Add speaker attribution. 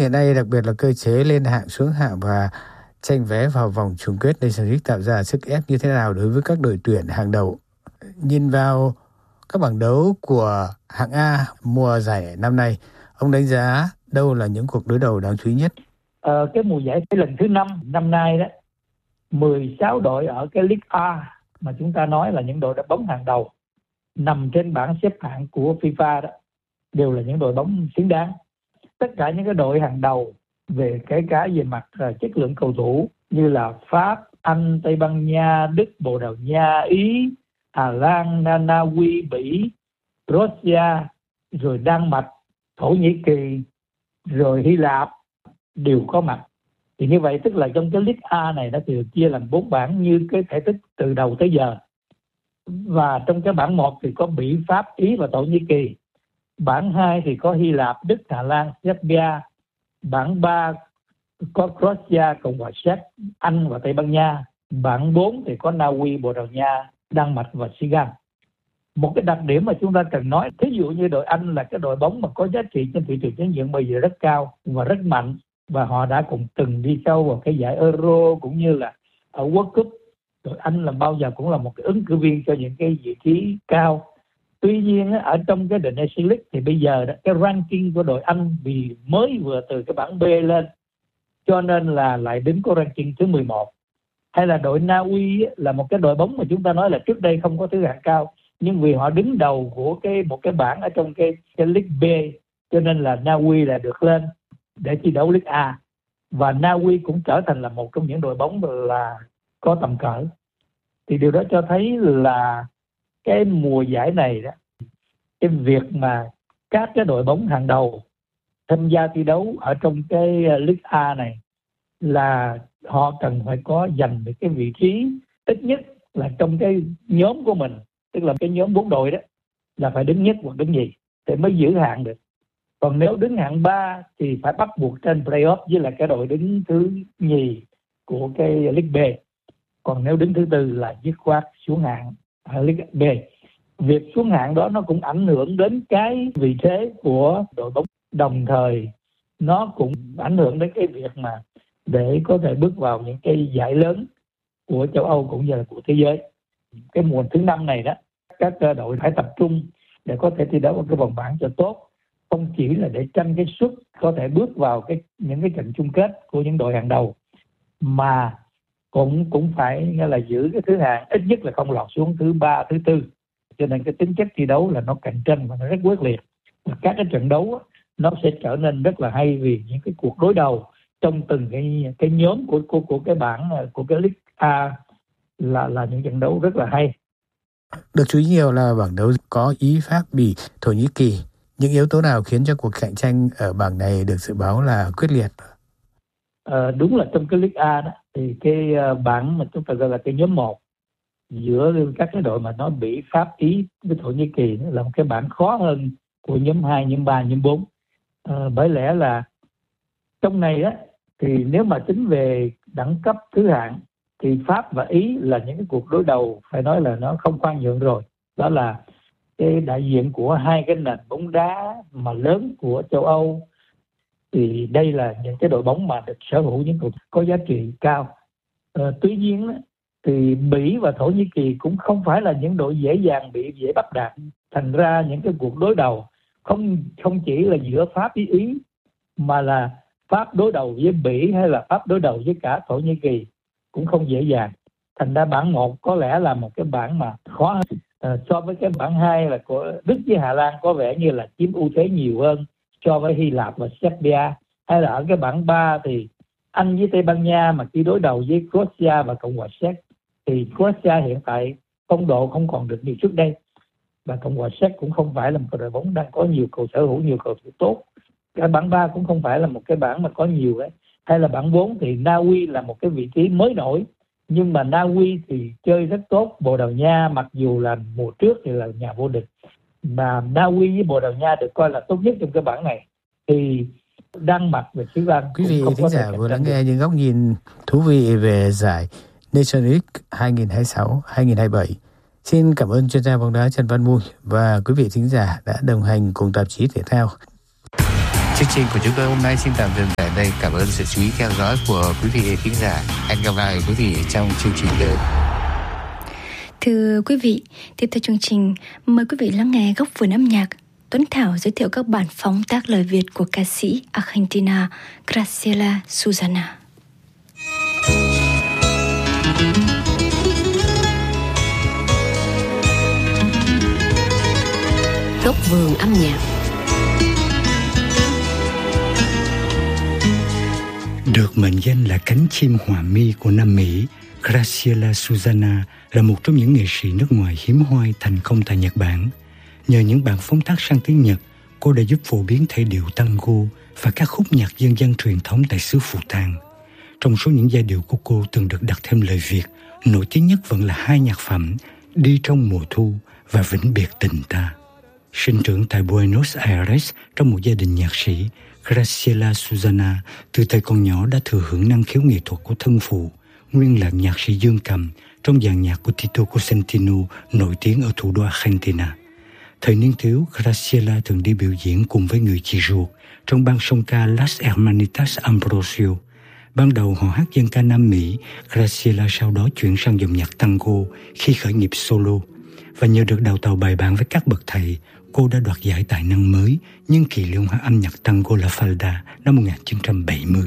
Speaker 1: hiện nay, đặc biệt là cơ chế lên hạng xuống hạng và tranh vé vào vòng chung kết Nations League tạo ra sức ép như thế nào đối với các đội tuyển hàng đầu? Nhìn vào các bảng đấu của hạng A mùa giải năm nay, ông đánh giá đâu là những cuộc đối đầu đáng chú ý nhất?
Speaker 2: Cái mùa giải lần thứ 5 năm nay đó, 16 đội ở cái League A mà chúng ta nói là những đội đá bóng hàng đầu nằm trên bảng xếp hạng của FIFA đó, đều là những đội bóng xứng đáng. Tất cả những cái đội hàng đầu về kể cả về mặt chất lượng cầu thủ như là Pháp, Anh, Tây Ban Nha, Đức, Bồ Đào Nha, Ý, Hà Lan, Na Uy, Bỉ, Russia, rồi Đan Mạch, Thổ Nhĩ Kỳ, rồi Hy Lạp đều có mặt. Thì như vậy tức là trong cái League A này nó được chia làm 4 bảng như cái thể tích từ đầu tới giờ. Và trong cái bảng 1 thì có Bỉ, Pháp, Ý và Thổ Nhĩ Kỳ. Bảng 2 thì có Hy Lạp, Đức, Hà Lan, Serbia. Bảng 3 có Croatia, Cộng hòa Séc, Anh và Tây Ban Nha. Bảng 4 thì có Na Uy, Bồ Đào Nha, Đan Mạch và Senegal. Một cái đặc điểm mà chúng ta cần nói, thí dụ như đội Anh là cái đội bóng mà có giá trị trên thị trường chuyển nhượng bây giờ rất cao và rất mạnh, và họ đã cùng từng đi sâu vào cái giải Euro cũng như là ở World Cup. Đội Anh là bao giờ cũng là một cái ứng cử viên cho những cái vị trí cao. Tuy nhiên ở trong cái The Nations League thì bây giờ cái ranking của đội Anh vì mới vừa từ cái bảng B lên, cho nên là lại đứng có ranking thứ 11. Hay là đội Na Uy là một cái đội bóng mà chúng ta nói là trước đây không có thứ hạng cao, nhưng vì họ đứng đầu của một cái bảng ở trong cái League B, cho nên là Na Uy là được lên để thi đấu League A. Và Na Uy cũng trở thành là một trong những đội bóng là có tầm cỡ. Thì điều đó cho thấy là cái mùa giải này đó, cái việc mà các cái đội bóng hàng đầu tham gia thi đấu ở trong cái League A này là họ cần phải có giành được cái vị trí ít nhất là trong cái nhóm của mình, tức là cái nhóm 4 đội đó là phải đứng nhất hoặc đứng nhì thì mới giữ hạng được. Còn nếu đứng hạng 3 thì phải bắt buộc trên playoff với là cái đội đứng thứ nhì của cái League B. Còn nếu đứng thứ tư là dứt khoát xuống hạng ở League B. Việc xuống hạng đó nó cũng ảnh hưởng đến cái vị thế của đội bóng, đồng thời nó cũng ảnh hưởng đến cái việc mà để có thể bước vào những cái giải lớn của châu Âu cũng như là của thế giới. Cái mùa thứ 5 này đó, các đội phải tập trung để có thể thi đấu ở cái vòng bảng cho tốt, không chỉ là để tranh cái suất có thể bước vào những cái trận chung kết của những đội hàng đầu, mà cũng phải là giữ cái thứ hạng, ít nhất là không lọt xuống thứ 3, thứ 4. Cho nên cái tính chất thi đấu là nó cạnh tranh và nó rất quyết liệt. Và các cái trận đấu nó sẽ trở nên rất là hay vì những cái cuộc đối đầu trong từng cái nhóm của cái bảng của cái League A là những trận đấu rất là hay.
Speaker 1: Được chú ý nhiều là bảng đấu có Ý, Pháp, Bỉ, Thổ Nhĩ Kỳ. Những yếu tố nào khiến cho cuộc cạnh tranh ở bảng này được dự báo là quyết liệt?
Speaker 2: Đúng là trong cái League A đó thì cái bảng mà chúng ta gọi là cái nhóm 1 giữa các cái đội mà nó Bỉ, Pháp, Ý với Thổ Nhĩ Kỳ là một cái bảng khó hơn của nhóm 2, nhóm 3, nhóm 4. Bởi lẽ là trong này á thì nếu mà tính về đẳng cấp thứ hạng thì Pháp và Ý là những cái cuộc đối đầu phải nói là nó không khoan nhượng rồi. Đó là cái đại diện của hai cái nền bóng đá mà lớn của châu Âu. Thì đây là những cái đội bóng mà được sở hữu những cầu thủ có giá trị cao. Tuy nhiên thì Bỉ và Thổ Nhĩ Kỳ cũng không phải là những đội dễ dàng bị dễ bắt đạt. Thành ra những cái cuộc đối đầu không chỉ là giữa Pháp với Ý, mà là Pháp đối đầu với Bỉ hay là Pháp đối đầu với cả Thổ Nhĩ Kỳ cũng không dễ dàng. Thành ra bảng 1 có lẽ là một cái bảng mà khó hơn. So với cái bảng 2 là của Đức với Hà Lan có vẻ như là chiếm ưu thế nhiều hơn so với Hy Lạp và Serbia. Hay là ở cái bảng 3 thì Anh với Tây Ban Nha mà khi đối đầu với Croatia và Cộng hòa Séc thì Croatia hiện tại phong độ không còn được như trước đây, và Cộng hòa Séc cũng không phải là một đội bóng đang có nhiều sở hữu nhiều cầu thủ tốt. Cái bảng 3 cũng không phải là một cái bảng mà có nhiều ấy. Hay là bảng 4 thì Na Uy là một cái vị trí mới nổi, nhưng mà Na Uy thì chơi rất tốt. Bồ Đào Nha mặc dù là mùa trước thì là nhà vô địch, mà Na Uy với Bồ Đào Nha được coi là tốt nhất trong cái bảng này. Thì Đan Mạch và Xứ Lan.
Speaker 1: Quý vị thính giả vừa lắng nghe những góc nhìn thú vị về giải Nations League 2026-2027. Xin cảm ơn chuyên gia bóng đá Trần Văn Mùi và quý vị thính giả đã đồng hành cùng tạp chí thể thao. Chương trình của chúng tôi hôm nay xin tạm dừng tại đây. Cảm ơn sự chú ý theo dõi của quý vị khán giả. Hẹn gặp lại quý vị trong chương trình tới.
Speaker 3: Thưa quý vị, tiếp theo chương trình, mời quý vị lắng nghe góc vườn âm nhạc. Tuấn Thảo giới thiệu các bản phóng tác lời Việt của ca sĩ Argentina Graciela Susana.
Speaker 4: Góc vườn âm nhạc.
Speaker 5: Được mệnh danh là cánh chim họa mi của Nam Mỹ, Graciela Susana là một trong những nghệ sĩ nước ngoài hiếm hoi thành công tại Nhật Bản. Nhờ những bản phóng tác sang tiếng Nhật, cô đã giúp phổ biến thể điệu tango và các khúc nhạc dân gian truyền thống tại xứ Phù Tang. Trong số những giai điệu của cô từng được đặt thêm lời Việt, nổi tiếng nhất vẫn là hai nhạc phẩm Đi trong mùa thu và Vĩnh biệt tình ta. Sinh trưởng tại Buenos Aires trong một gia đình nhạc sĩ, Graciela Susana từ thời còn nhỏ đã thừa hưởng năng khiếu nghệ thuật của thân phụ, nguyên là nhạc sĩ dương cầm trong dàn nhạc của Tito Cosentino nổi tiếng ở thủ đô Argentina. Thời niên thiếu, Graciela thường đi biểu diễn cùng với người chị ruột trong ban song ca Las Hermanitas Ambrosio. Ban đầu họ hát dân ca Nam Mỹ, Graciela sau đó chuyển sang dòng nhạc tango khi khởi nghiệp solo. Và nhờ được đào tạo bài bản với các bậc thầy, cô đã đoạt giải tài năng mới nhân kỳ liên hoan âm nhạc tango La Falda năm 1970.